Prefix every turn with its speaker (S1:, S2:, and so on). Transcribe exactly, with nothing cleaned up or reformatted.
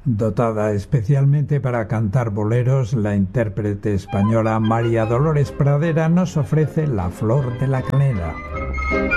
S1: Dotada especialmente para cantar boleros, la intérprete española María Dolores Pradera nos ofrece La flor de la canela.